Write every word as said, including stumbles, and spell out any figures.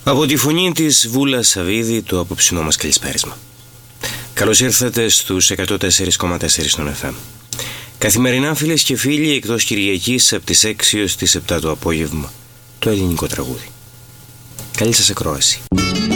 Από τη φωνή της Βούλας Σαββίδη, το απόψινό μας καλησπέρισμα. Καλώς ήρθατε στους εκατό τέσσερα κόμμα τέσσερα στον εφ εμ. Καθημερινά, φίλες και φίλοι, εκτός Κυριακής από τις έξι έως τις επτά το απόγευμα, το ελληνικό τραγούδι. Καλή σας ακρόαση.